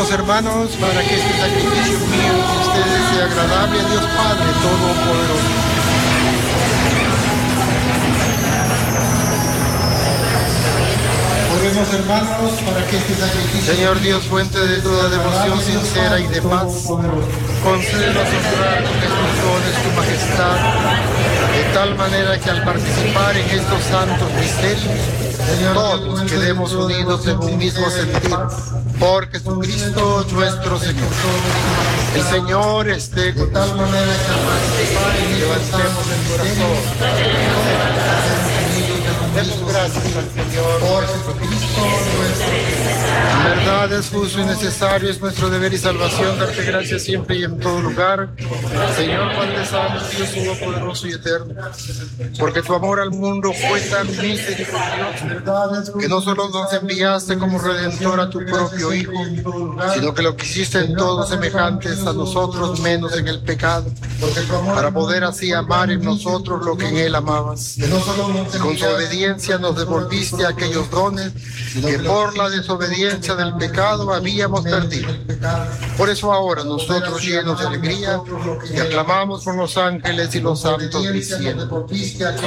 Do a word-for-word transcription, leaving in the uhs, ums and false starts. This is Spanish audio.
Oremos, hermanos, para que este sacrificio mío y ustedes sea agradable a Dios Padre Todopoderoso. Oremos, hermanos, para que este sacrificio... Señor Dios, fuente de toda devoción sincera y de paz, concédenos honrar con estos dones tu majestad, de tal manera que al participar en estos santos misterios, todos quedemos unidos en un mismo sentir, por Jesucristo nuestro Señor. El Señor esté con tal manera que al participar en levantemos el corazón. Demos gracias al Señor por Jesucristo nuestro Señor. En verdad es justo y necesario, es nuestro deber y salvación darte gracias siempre y en todo lugar, Señor Padre Santo, Dios todopoderoso y eterno, porque tu amor al mundo fue tan misericordioso que no solo nos enviaste como redentor a tu propio Hijo, sino que lo quisiste en todos semejantes a nosotros, menos en el pecado, para poder así amar en nosotros lo que en Él amabas. Con su obediencia nos devolviste aquellos dones que por la desobediencia del pecado habíamos perdido. Por eso ahora nosotros, llenos de alegría, y aclamamos con los ángeles y los santos diciendo: